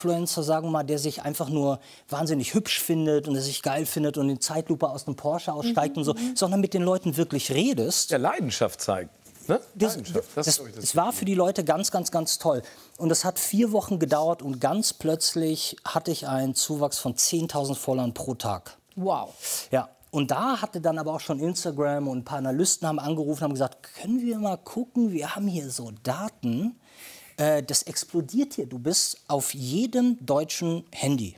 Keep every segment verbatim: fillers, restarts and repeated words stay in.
Influencer, sagen wir mal, der sich einfach nur wahnsinnig hübsch findet und der sich geil findet und in Zeitlupe aus dem Porsche aussteigt mhm. und so, sondern mit den Leuten wirklich redest. Ja, Leidenschaft zeigt. Ne? Das, Leidenschaft. Das, das, das, das war für die Leute ganz, ganz, ganz toll. Und das hat vier Wochen gedauert und ganz plötzlich hatte ich einen Zuwachs von zehntausend Followern pro Tag. Wow. Ja. Und da hatte dann aber auch schon Instagram und ein paar Analysten haben angerufen und haben gesagt, können wir mal gucken, wir haben hier so Daten. Das explodiert hier. Du bist auf jedem deutschen Handy.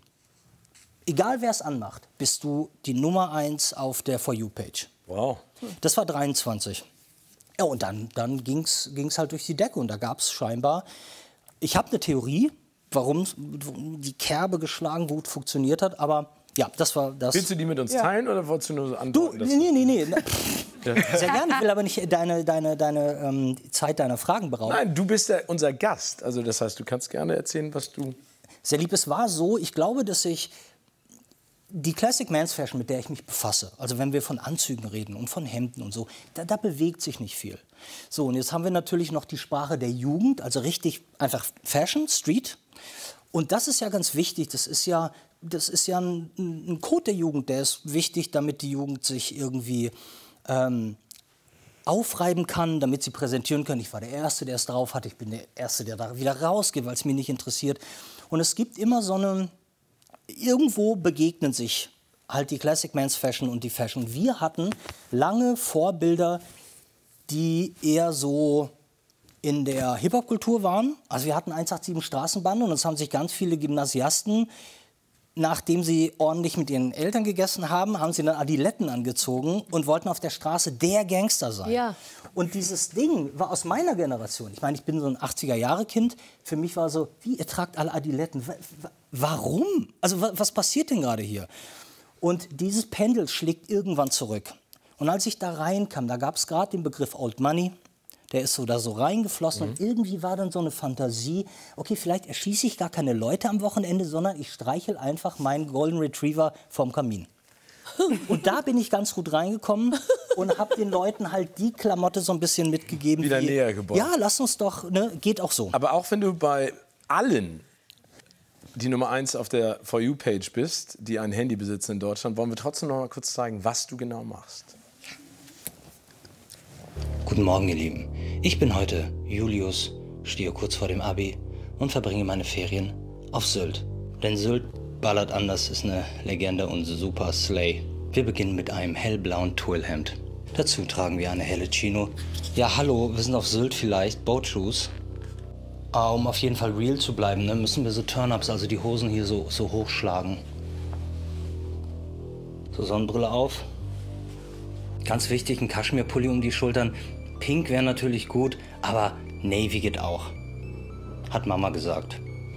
Egal wer es anmacht, bist du die Nummer eins auf der For You-Page. Wow. Das war dreiundzwanzig. Ja, und dann, dann ging es halt durch die Decke. Und da gab es scheinbar... Ich habe eine Theorie, warum die Kerbe geschlagen gut funktioniert hat. Aber ja, das war das... Willst du die mit uns ja. teilen oder wolltest du nur so antworten? Du, nee, nee, nee. Ja. Sehr gerne, ich will aber nicht deine, deine, deine ähm, Zeit deiner Fragen berauben. Nein, du bist ja unser Gast. Also das heißt, du kannst gerne erzählen, was du... Sehr lieb, es war so, ich glaube, dass ich die Classic Men's Fashion, mit der ich mich befasse, also wenn wir von Anzügen reden und von Hemden und so, da, da bewegt sich nicht viel. So, und jetzt haben wir natürlich noch die Sprache der Jugend, also richtig einfach Fashion, Street. Und das ist ja ganz wichtig, das ist ja, das ist ja ein, ein Code der Jugend, der ist wichtig, damit die Jugend sich irgendwie... Ähm, aufreiben kann, damit sie präsentieren können. Ich war der Erste, der es drauf hat. Ich bin der Erste, der da wieder rausgeht, weil es mich nicht interessiert. Und es gibt immer so eine... Irgendwo begegnen sich halt die Classic Men's Fashion und die Fashion. Wir hatten lange Vorbilder, die eher so in der Hip-Hop-Kultur waren. Also wir hatten eins acht sieben Straßenbande und es haben sich ganz viele Gymnasiasten, nachdem sie ordentlich mit ihren Eltern gegessen haben, haben sie dann Adiletten angezogen und wollten auf der Straße der Gangster sein. Ja. Und dieses Ding war aus meiner Generation. Ich meine, ich bin so ein achtziger-Jahre-Kind. Für mich war so, wie, ihr tragt alle Adiletten. W warum? Also was passiert denn gerade hier? Und dieses Pendel schlägt irgendwann zurück. Und als ich da reinkam, da gab es gerade den Begriff Old Money. Der ist so da so reingeflossen. Mhm. Und irgendwie war dann so eine Fantasie, okay, vielleicht erschieße ich gar keine Leute am Wochenende, sondern ich streichel einfach meinen Golden Retriever vom Kamin. Und da bin ich ganz gut reingekommen und habe den Leuten halt die Klamotte so ein bisschen mitgegeben. Wieder wie, näher gebracht. Ja, lass uns doch, ne, geht auch so. Aber auch wenn du bei allen die Nummer eins auf der For You-Page bist, die ein Handy besitzen in Deutschland, wollen wir trotzdem noch mal kurz zeigen, was du genau machst. Guten Morgen, ihr Lieben. Ich bin heute Julius, stehe kurz vor dem Abi und verbringe meine Ferien auf Sylt. Denn Sylt ballert anders, ist eine Legende und super Slay. Wir beginnen mit einem hellblauen Twillhemd. Dazu tragen wir eine helle Chino. Ja, hallo, wir sind auf Sylt vielleicht, Boatshoes. Uh, um auf jeden Fall real zu bleiben, ne, müssen wir so Turn-Ups, also die Hosen hier so, so hochschlagen. So, Sonnenbrille auf. Ganz wichtig, ein Kaschmirpulli um die Schultern. Pink wäre natürlich gut, aber Navy geht auch. Hat Mama gesagt.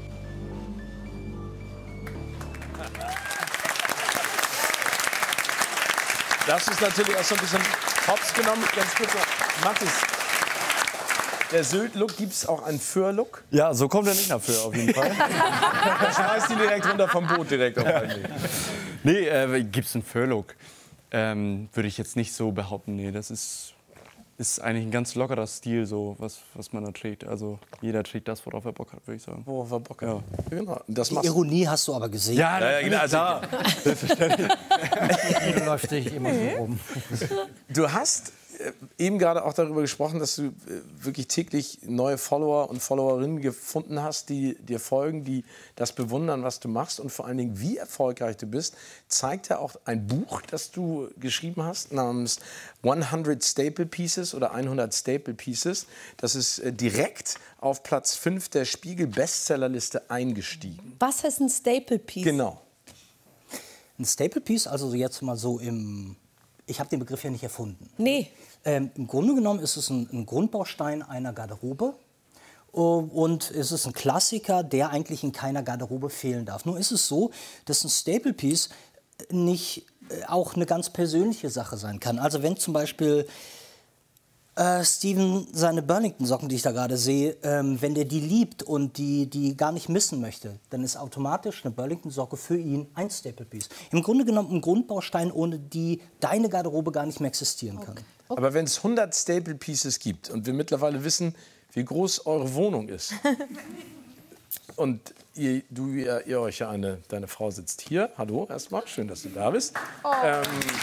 Das ist natürlich auch so ein bisschen hops genommen. Ganz kurz, Mathis. Der Sylt-Look, gibt es auch einen Föhr-Look? Ja, so kommt er nicht nach Föhr auf jeden Fall. Da schmeißt ihn direkt runter vom Boot direkt auf einen. Nee, äh, gibt es einen Föhr-Look? Ähm, würde ich jetzt nicht so behaupten. Nee, das ist, ist eigentlich ein ganz lockerer Stil, so, was, was man da trägt. Also jeder trägt das, worauf er Bock hat, würde ich sagen. Worauf er Bock hat. Ja. Genau. Das Die machst Ironie hast du aber gesehen. Ja, ja, genau. Also, da. Selbstverständlich. Du läufst dich immer so rum. Du hast äh, eben gerade auch darüber gesprochen, dass du äh, wirklich täglich neue Follower und Followerinnen gefunden hast, die dir folgen, die das bewundern, was du machst und vor allen Dingen, wie erfolgreich du bist, zeigt ja auch ein Buch, das du geschrieben hast, namens hundert Staple Pieces oder hundert Staple Pieces. Das ist äh, direkt auf Platz fünf der Spiegel-Bestsellerliste eingestiegen. Was heißt ein Staple Piece? Genau. Ein Staple Piece, also jetzt mal so im... Ich habe den Begriff ja nicht erfunden. Nee. Ähm, Im Grunde genommen ist es ein, ein Grundbaustein einer Garderobe. Und es ist ein Klassiker, der eigentlich in keiner Garderobe fehlen darf. Nur ist es so, dass ein Staple Piece nicht auch eine ganz persönliche Sache sein kann. Also wenn zum Beispiel äh, Steven seine Burlington-Socken, die ich da gerade sehe, ähm, wenn der die liebt und die, die gar nicht missen möchte, dann ist automatisch eine Burlington-Socke für ihn ein Staple Piece. Im Grunde genommen ein Grundbaustein, ohne die deine Garderobe gar nicht mehr existieren kann. Okay. Aber wenn es hundert Staple Pieces gibt und wir mittlerweile wissen, wie groß eure Wohnung ist, Und ihr, du, ihr, ihr euch ja eine, deine Frau sitzt hier. Hallo erstmal, schön, dass du da bist. Oh. Ähm,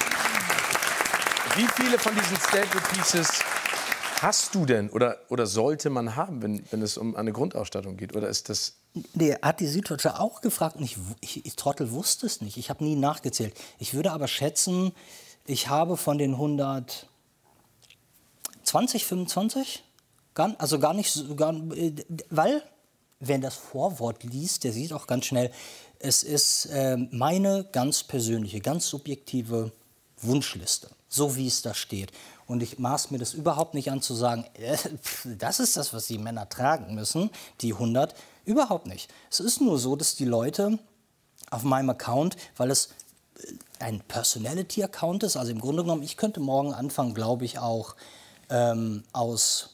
wie viele von diesen Staple Pieces hast du denn oder, oder sollte man haben, wenn, wenn es um eine Grundausstattung geht? Oder ist das... Nee, hat die Süddeutsche auch gefragt und ich, ich, ich Trottel wusste es nicht. Ich habe nie nachgezählt. Ich würde aber schätzen, ich habe von den hundert zwanzig, fünfundzwanzig, gar, also gar nicht so, gar, weil, wenn das Vorwort liest, der sieht auch ganz schnell, es ist äh, meine ganz persönliche, ganz subjektive Wunschliste, so wie es da steht. Und ich maß mir das überhaupt nicht an zu sagen, äh, das ist das, was die Männer tragen müssen, die hundert. Überhaupt nicht. Es ist nur so, dass die Leute auf meinem Account, weil es ein Personality-Account ist, also im Grunde genommen, ich könnte morgen anfangen, glaube ich, auch ähm, aus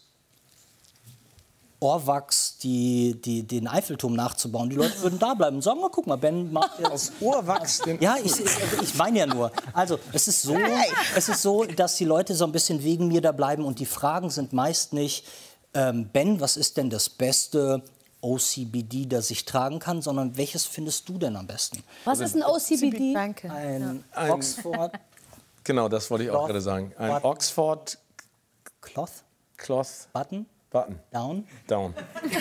Ohrwachs die, die, den Eiffelturm nachzubauen. Die Leute würden da bleiben und sagen, oh, guck mal, Ben macht jetzt... Aus Ohrwachs? Den Ja, ich, ich meine ja nur. Also es ist, so, es ist so, dass die Leute so ein bisschen wegen mir da bleiben und die Fragen sind meist nicht, ähm, Ben, was ist denn das beste O C B D, das ich tragen kann, sondern welches findest du denn am besten? Was ist ein O C B D? Danke. Ein Ein- Oxford Genau, das wollte ich auch Cloth. gerade sagen. Ein Button. Oxford Cloth Cloth Button Button Down. Down.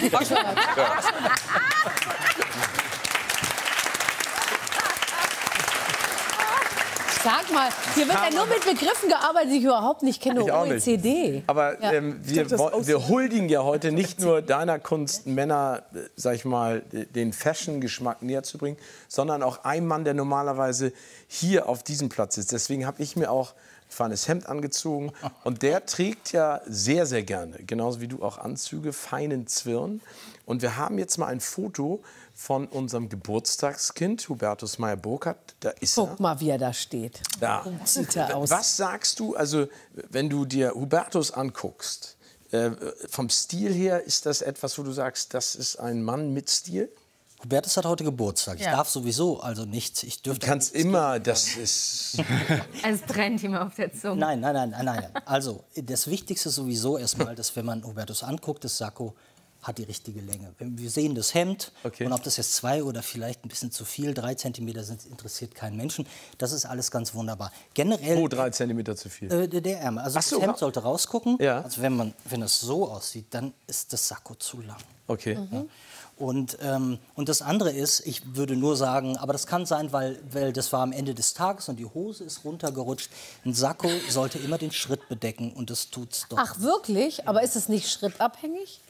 Sag mal, hier wird ja nur mit Begriffen gearbeitet, die ich überhaupt nicht kenne. Ich auch O E C D. Aber Ja. ähm, wir, wo- wir huldigen ja heute nicht nur deiner Kunst, Männer, äh, sag ich mal, d- den Fashion-Geschmack näher zu bringen, sondern auch ein Mann, der normalerweise hier auf diesem Platz sitzt. Deswegen habe ich mir auch ein feines Hemd angezogen. Und der trägt ja sehr, sehr gerne, genauso wie du auch Anzüge, feinen Zwirn. Und wir haben jetzt mal ein Foto von unserem Geburtstagskind, Hubertus Meyer-Burkhardt. Da ist er. Guck mal, wie er da steht. Da. Sieht er aus. Was sagst du, also wenn du dir Hubertus anguckst, äh, vom Stil her, ist das etwas, wo du sagst, das ist ein Mann mit Stil? Hubertus hat heute Geburtstag. Ich Ja. darf sowieso also nichts. Ich Du dürfte kannst immer, das ist... Es brennt ihm auf der Zunge. Nein, nein, nein, nein, nein. Also, das Wichtigste sowieso erstmal, dass wenn man Hubertus anguckt, das Sakko hat die richtige Länge. Wenn wir sehen das Hemd Okay. und ob das jetzt zwei oder vielleicht ein bisschen zu viel, drei Zentimeter sind, interessiert keinen Menschen. Das ist alles ganz wunderbar. Generell Oh, drei Zentimeter zu viel. äh, der, der Ärmel. Also Ach so, das Hemd ra- sollte rausgucken. Ja. Also wenn man, wenn es so aussieht, dann ist das Sakko zu lang. Okay. Und, ähm, und das andere ist, ich würde nur sagen, aber das kann sein, weil, weil das war am Ende des Tages und die Hose ist runtergerutscht. Ein Sakko sollte immer den Schritt bedecken und das tut's doch. Ach, wirklich? Aber ist es nicht schrittabhängig?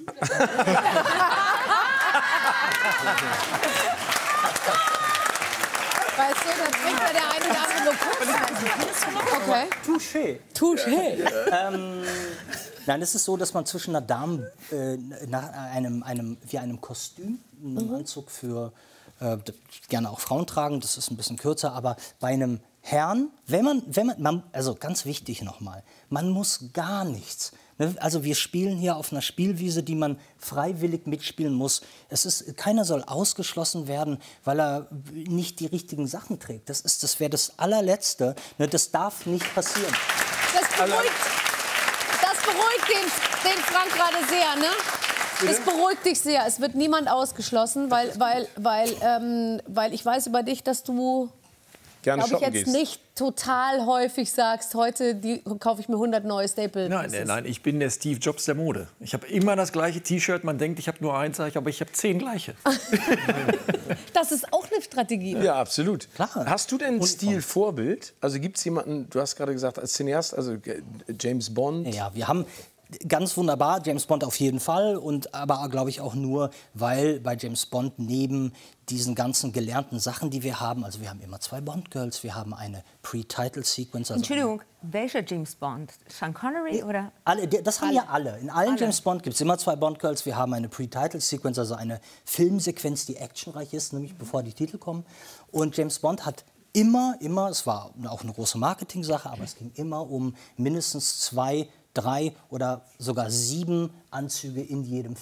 Weißt du, dann trinkt ja der eine oder andere nur kurz. Okay. Touché. Touché. Nein, es ist so, dass man zwischen einer Dame, äh, nach einem, einem, wie einem Kostüm, einem Anzug für, äh, d- gerne auch Frauen tragen, das ist ein bisschen kürzer, aber bei einem Herrn, wenn man, wenn man, man also ganz wichtig nochmal, man muss gar nichts. Ne? Also wir spielen hier auf einer Spielwiese, die man freiwillig mitspielen muss. Es ist, keiner soll ausgeschlossen werden, weil er nicht die richtigen Sachen trägt. Das ist, das wäre das allerletzte. Ne? Das darf nicht passieren. Das beruhigt, das beruhigt den, den Frank gerade sehr, ne? Das beruhigt dich sehr. Es wird niemand ausgeschlossen, weil, weil, weil, ähm, weil ich weiß über dich, dass du, Gerne glaube ich, shoppen jetzt gehst. nicht total häufig sagst, heute die, kaufe ich mir hundert neue Staple. Nein, nein, nein, ich bin der Steve Jobs der Mode. Ich habe immer das gleiche T-Shirt. Man denkt, ich habe nur eins, sag ich, aber ich habe zehn gleiche. Das ist auch eine Strategie. Ja, absolut. Klar. Hast du denn ein Stilvorbild? Also gibt es jemanden, du hast gerade gesagt, als Cineast, also äh, James Bond. Ja, wir haben ganz wunderbar James Bond auf jeden Fall und aber glaube ich auch nur, weil bei James Bond neben diesen ganzen gelernten Sachen, die wir haben, also wir haben immer zwei Bond Girls, wir haben eine Pre-Title-Sequence. Also Entschuldigung, welcher James Bond? Sean Connery oder? alle, die- das haben ja alle. In allen James Bond gibt es immer zwei Bond Girls. Wir haben eine Pre-Title-Sequence, also eine Filmsequenz, die actionreich ist, nämlich bevor die Titel kommen. Und James Bond hat immer, immer, es war auch eine große Marketing-Sache, aber es ging immer um mindestens zwei, drei oder sogar sieben Anzüge in jedem Film.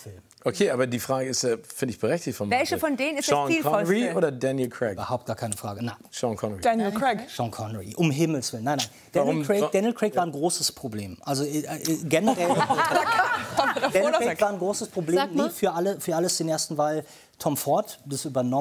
Okay, aber die Frage ist, äh, finde ich berechtigt von Welche von denen ist Sean das Connery stilvollste? oder Daniel Craig? Überhaupt gar keine Frage. Nein, Sean Connery. Daniel Craig. Sean Connery. Um Himmels Willen. Nein, nein. Daniel, Warum- Craig, wa- Daniel Craig war ein großes Problem. Also äh, äh, generell. Daniel Craig war ein großes Problem. Sag mal. Nee, für alle, für alle Cineasten, weil Tom Ford das übernommen